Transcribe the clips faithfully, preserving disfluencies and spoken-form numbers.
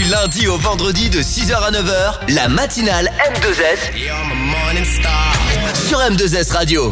lundi au vendredi de six heures à neuf heures, la matinale M deux S sur M deux S Radio.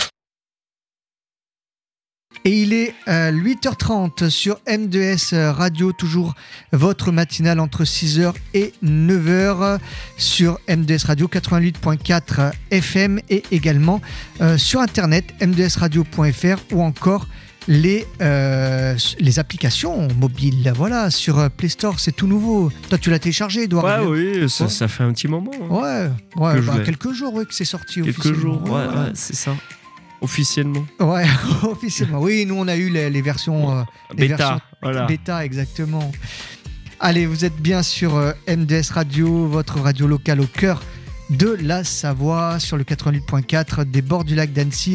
Et il est euh, huit heures trente sur M deux S Radio, toujours votre matinale entre six heures et neuf heures sur M deux S Radio quatre-vingt-huit point quatre F M et également euh, sur internet m deux s radio point f r ou encore les, euh, les applications mobiles. Voilà, sur Play Store, c'est tout nouveau. Toi, tu l'as téléchargé, Edouard? Ouais, oui, ça, ouais. ça fait un petit moment. Hein. Ouais, ouais que bah, je quelques jours oui, que c'est sorti quelques officiellement. Quelques jours, ouais, ouais, c'est ça. Officiellement. Ouais, officiellement. Oui, nous on a eu les, les versions euh, les bêta, versions voilà. Bêta, exactement. Allez, vous êtes bien sur euh, M deux S Radio, votre radio locale au cœur de la Savoie, sur le quatre-vingt-huit point quatre, des bords du lac d'Annecy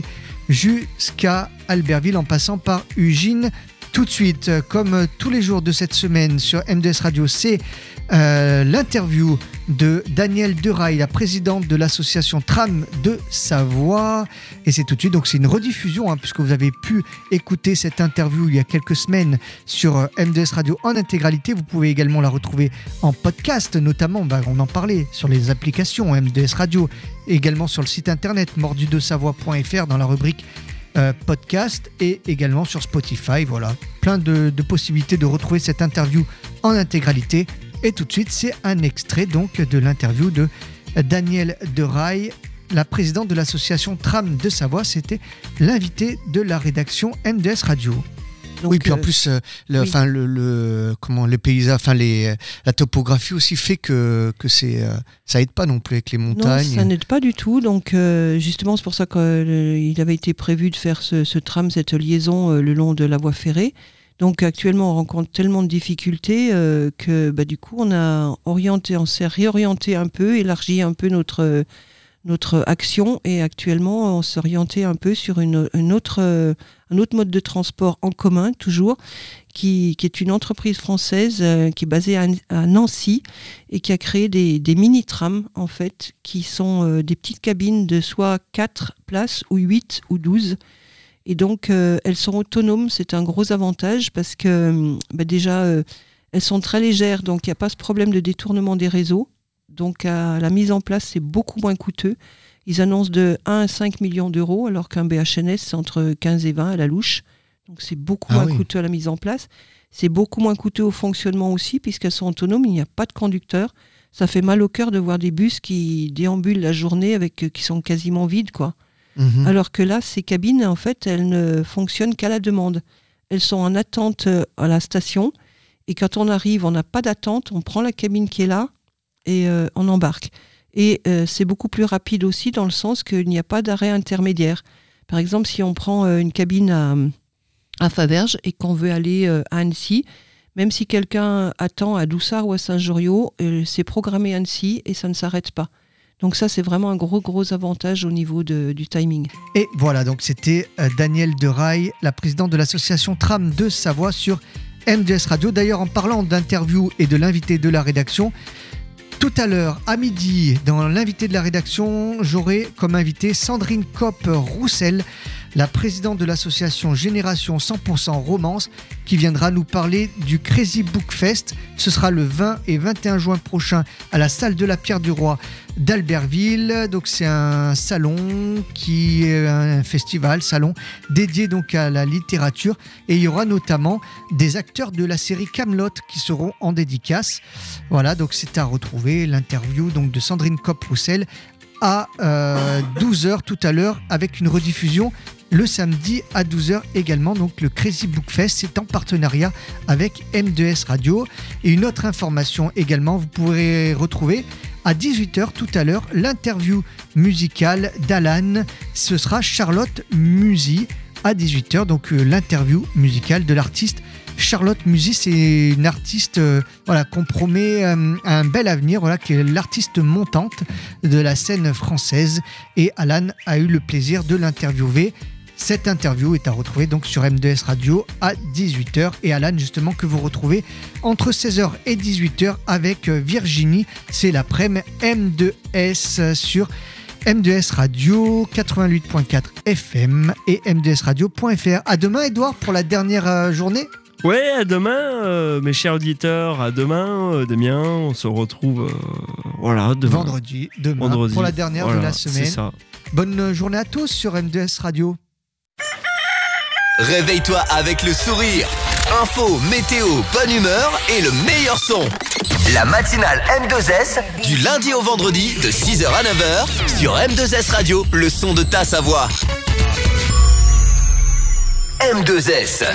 jusqu'à Albertville, en passant par Ugine. Tout de suite, comme tous les jours de cette semaine sur M deux S Radio, c'est euh, l'interview de Danielle Deraille, la présidente de l'association Tram de Savoie. Et c'est tout de suite, donc c'est une rediffusion, hein, puisque vous avez pu écouter cette interview il y a quelques semaines sur euh, M deux S Radio en intégralité. Vous pouvez également la retrouver en podcast, notamment, bah, on en parlait, sur les applications M deux S Radio, également sur le site internet mordu de savoie point f r dans la rubrique Euh, podcast et également sur Spotify. Voilà, plein de, de possibilités de retrouver cette interview en intégralité. Et tout de suite, c'est un extrait donc de l'interview de Danielle Deraille, la présidente de l'association Tram de Savoie. C'était l'invité de la rédaction M deux S Radio. Donc, oui, puis en plus, euh, le, oui. le, le, comment, les paysages, enfin, les, la topographie aussi fait que, que c'est, euh, ça aide pas non plus avec les montagnes. Non, ça n'aide pas du tout. Donc, euh, justement, c'est pour ça qu'il avait été prévu de faire ce, ce tram, cette liaison euh, le long de la voie ferrée. Donc, actuellement, on rencontre tellement de difficultés euh, que, bah, du coup, on a orienté, on s'est réorienté un peu, élargi un peu notre euh, notre action, et actuellement on s'est orienté un peu sur une, une autre, euh, un autre mode de transport en commun, toujours, qui, qui est une entreprise française euh, qui est basée à, à Nancy et qui a créé des, des mini-trams, en fait, qui sont euh, des petites cabines de soit quatre places ou huit ou douze. Et donc euh, elles sont autonomes, c'est un gros avantage parce que bah, déjà euh, elles sont très légères, donc il n'y a pas ce problème de détournement des réseaux. Donc à la mise en place, c'est beaucoup moins coûteux. Ils annoncent de un à cinq millions d'euros, alors qu'un B H N S, c'est entre quinze et vingt à la louche. Donc c'est beaucoup ah moins oui. coûteux à la mise en place. C'est beaucoup moins coûteux au fonctionnement aussi, puisqu'elles sont autonomes, il n'y a pas de conducteur. Ça fait mal au cœur de voir des bus qui déambulent la journée, avec, qui sont quasiment vides, quoi. Mmh. Alors que là, ces cabines, en fait, elles ne fonctionnent qu'à la demande. Elles sont en attente à la station, et quand on arrive, on n'a pas d'attente, on prend la cabine qui est là, et euh, on embarque. Et euh, c'est beaucoup plus rapide aussi, dans le sens qu'il n'y a pas d'arrêt intermédiaire. Par exemple, si on prend euh, une cabine à, à Faverges et qu'on veut aller euh, à Annecy, même si quelqu'un attend à Doussard ou à Saint-Joriot, euh, c'est programmé à Annecy et ça ne s'arrête pas. Donc ça, c'est vraiment un gros, gros avantage au niveau de, du timing. Et voilà, donc c'était euh, Danielle Deraille, la présidente de l'association Tram de Savoie sur M deux S Radio. D'ailleurs, en parlant d'interview et de l'invité de la rédaction, tout à l'heure, à midi, dans l'invité de la rédaction, j'aurai comme invité Sandrine Kopp-Roussel, la présidente de l'association Génération cent pour cent Romance, qui viendra nous parler du Crazy Book Fest. Ce sera le vingt et vingt et un juin prochain à la salle de la Pierre du Roi d'Albertville. Donc c'est un salon qui est un festival, salon dédié donc à la littérature, et il y aura notamment des acteurs de la série Kaamelott qui seront en dédicace. Voilà, donc c'est à retrouver, l'interview donc de Sandrine Kopp-Roussel à euh, douze heures tout à l'heure, avec une rediffusion le samedi à douze heures également. Donc le Crazy Book Fest, c'est en partenariat avec M deux S Radio. Et une autre information également, vous pourrez retrouver à dix-huit heures tout à l'heure l'interview musicale d'Alan. Ce sera Charlotte Musy à dix-huit heures, donc euh, l'interview musicale de l'artiste Charlotte Musy. C'est une artiste euh, voilà, qu'on promet euh, un bel avenir, voilà, qui est l'artiste montante de la scène française, et Alan a eu le plaisir de l'interviewer. Cette interview est à retrouver donc sur M deux S Radio à dix-huit heures, et Alan justement que vous retrouvez entre seize heures et dix-huit heures avec Virginie. C'est l'après-midi M deux S sur M deux S Radio quatre-vingt-huit point quatre F M et m deux s radio point f r. À demain, Edouard, pour la dernière journée. Ouais, à demain, euh, mes chers auditeurs. À demain, euh, Damien. On se retrouve, euh, voilà, demain. Vendredi, demain, Vendredi. pour la dernière Voilà, de la semaine. C'est ça. Bonne journée à tous sur M deux S Radio. Réveille-toi avec le sourire. Info, météo, bonne humeur et le meilleur son. La matinale M deux S, du lundi au vendredi, de six heures à neuf heures, sur M deux S Radio, le son de ta Savoie. M deux S.